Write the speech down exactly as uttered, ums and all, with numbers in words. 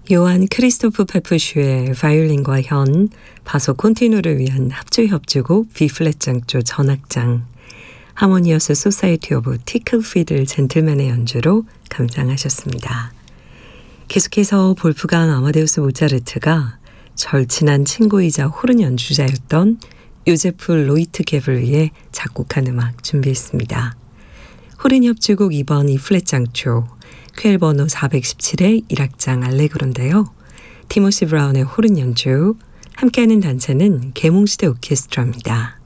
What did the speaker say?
요한 크리스토프 페프슈의 바이올린과 현, 바소 콘티누를 위한 합주 협주곡 B플랫 장조 전악장, 하모니어스 소사이티 오브 티클피들 젠틀맨의 연주로 감상하셨습니다. 계속해서 볼프강 아마데우스 모차르트가 절친한 친구이자 호른 연주자였던 요제프 로이트 갭을 위해 작곡한 음악 준비했습니다. 호른 협주곡 이 번 E플랫 장조, 퀘일 번호 사백십칠의 일 악장 알레그로인데요. 티모시 브라운의 호른 연주, 함께하는 단체는 계몽시대 오케스트라입니다.